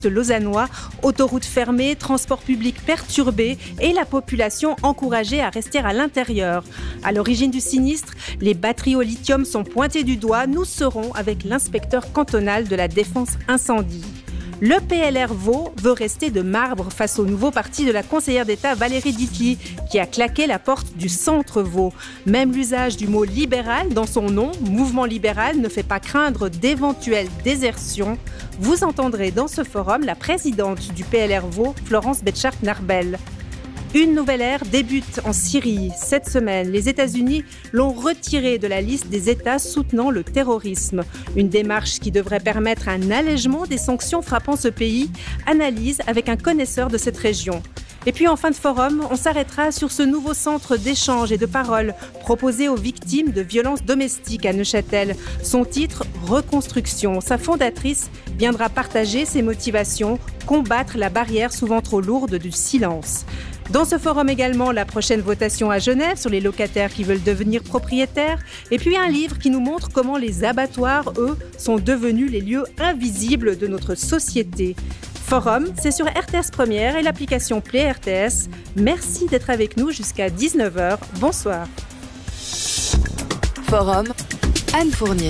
lausannois, autoroutes fermées, transports publics perturbés et la population encouragée à rester à l'intérieur. À l'origine du sinistre, les batteries au lithium sont pointées du doigt. Nous serons avec l'inspecteur cantonal de la défense incendie. Le PLR Vaud veut rester de marbre face au nouveau parti de la conseillère d'État Valérie Ditli, qui a claqué la porte du centre Vaud. Même l'usage du mot libéral dans son nom, mouvement libéral, ne fait pas craindre d'éventuelles désertions. Vous entendrez dans ce forum la présidente du PLR Vaud, Florence Betchart-Narbel. Une nouvelle ère débute en Syrie. Cette semaine, les États-Unis l'ont retiré de la liste des États soutenant le terrorisme. Une démarche qui devrait permettre un allègement des sanctions frappant ce pays. Analyse avec un connaisseur de cette région. Et puis en fin de forum, on s'arrêtera sur ce nouveau centre d'échange et de parole proposé aux victimes de violences domestiques à Neuchâtel. Son titre, Reconstruction. Sa fondatrice viendra partager ses motivations, combattre la barrière souvent trop lourde du silence. Dans ce forum également, la prochaine votation à Genève sur les locataires qui veulent devenir propriétaires. Et puis un livre qui nous montre comment les abattoirs, eux, sont devenus les lieux invisibles de notre société. Forum, c'est sur RTS Première et l'application Play RTS. Merci d'être avec nous jusqu'à 19h. Bonsoir. Forum, Anne Fournier.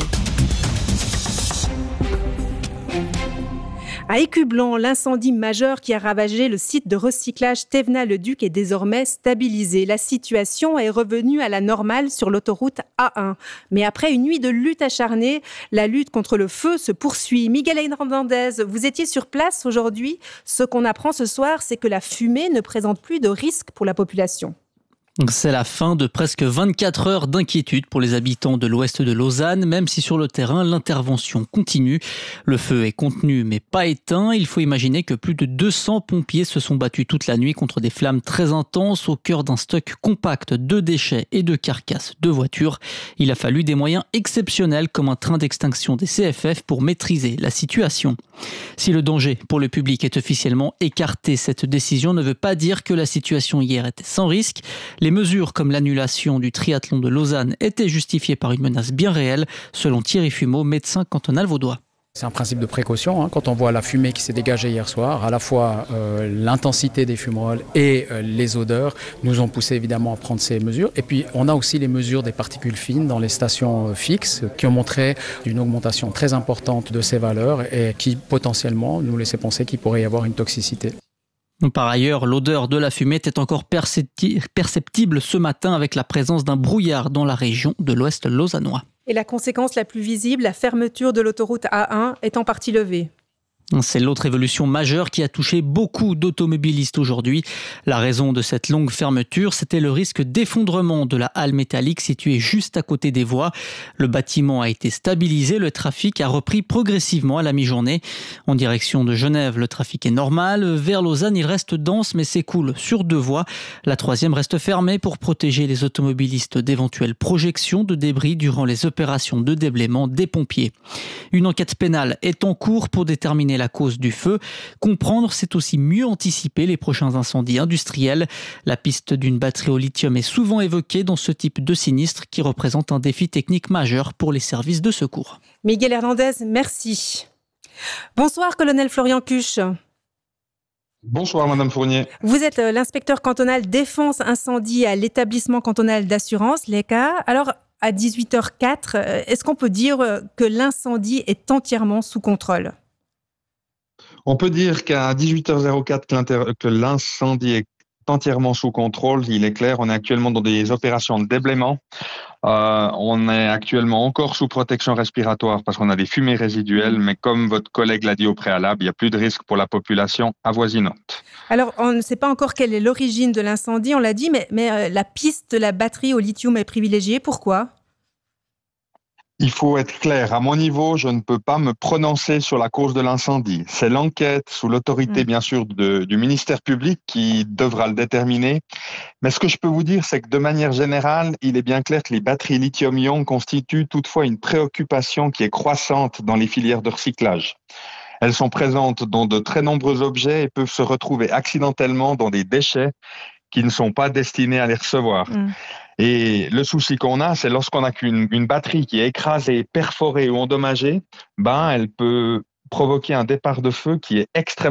À Écublanc, l'incendie majeur qui a ravagé le site de recyclage Thévenat-le-Duc est désormais stabilisé. La situation est revenue à la normale sur l'autoroute A1. Mais après une nuit de lutte acharnée, la lutte contre le feu se poursuit. Miguel Hernandez, vous étiez sur place aujourd'hui. Ce qu'on apprend ce soir, c'est que la fumée ne présente plus de risque pour la population. C'est la fin de presque 24 heures d'inquiétude pour les habitants de l'ouest de Lausanne, même si sur le terrain, l'intervention continue. Le feu est contenu mais pas éteint. Il faut imaginer que plus de 200 pompiers se sont battus toute la nuit contre des flammes très intenses au cœur d'un stock compact de déchets et de carcasses de voitures. Il a fallu des moyens exceptionnels comme un train d'extinction des CFF pour maîtriser la situation. Si le danger pour le public est officiellement écarté, cette décision ne veut pas dire que la situation hier était sans risque. Les mesures comme l'annulation du triathlon de Lausanne étaient justifiées par une menace bien réelle, selon Thierry Fumeau, médecin cantonal vaudois. C'est un principe de précaution, quand on voit la fumée qui s'est dégagée hier soir, à la fois l'intensité des fumerolles et les odeurs nous ont poussé évidemment à prendre ces mesures. Et puis on a aussi les mesures des particules fines dans les stations fixes qui ont montré une augmentation très importante de ces valeurs et qui potentiellement nous laissaient penser qu'il pourrait y avoir une toxicité. Par ailleurs, l'odeur de la fumée était encore perceptible ce matin avec la présence d'un brouillard dans la région de l'ouest lausannois. Et la conséquence la plus visible, la fermeture de l'autoroute A1 est en partie levée. C'est l'autre évolution majeure qui a touché beaucoup d'automobilistes aujourd'hui. La raison de cette longue fermeture, c'était le risque d'effondrement de la halle métallique située juste à côté des voies. Le bâtiment a été stabilisé, le trafic a repris progressivement à la mi-journée. En direction de Genève, le trafic est normal. Vers Lausanne, il reste dense mais s'écoule sur 2 voies. La 3e reste fermée pour protéger les automobilistes d'éventuelles projections de débris durant les opérations de déblaiement des pompiers. Une enquête pénale est en cours pour déterminer la cause du feu. Comprendre, c'est aussi mieux anticiper les prochains incendies industriels. La piste d'une batterie au lithium est souvent évoquée dans ce type de sinistre qui représente un défi technique majeur pour les services de secours. Miguel Hernandez, merci. Bonsoir, colonel Florian Cuche. Bonsoir, Madame Fournier. Vous êtes l'inspecteur cantonal défense incendie à l'établissement cantonal d'assurance, l'ECA. Alors, à 18h04, est-ce qu'on peut dire que l'incendie est entièrement sous contrôle ? On peut dire qu'à 18h04, que l'incendie est entièrement sous contrôle. Il est clair, on est actuellement dans des opérations de déblaiement. On est actuellement encore sous protection respiratoire parce qu'on a des fumées résiduelles, mais comme votre collègue l'a dit au préalable, il n'y a plus de risque pour la population avoisinante. Alors, on ne sait pas encore quelle est l'origine de l'incendie, on l'a dit, mais la piste de la batterie au lithium est privilégiée. Pourquoi ? Il faut être clair, à mon niveau, je ne peux pas me prononcer sur la cause de l'incendie. C'est l'enquête sous l'autorité, bien sûr, du ministère public qui devra le déterminer. Mais ce que je peux vous dire, c'est que de manière générale, il est bien clair que les batteries lithium-ion constituent toutefois une préoccupation qui est croissante dans les filières de recyclage. Elles sont présentes dans de très nombreux objets et peuvent se retrouver accidentellement dans des déchets qui ne sont pas destinés à les recevoir. Et le souci qu'on a, c'est lorsqu'on a une batterie qui est écrasée, perforée ou endommagée, elle peut provoquer un départ de feu qui est extrêmement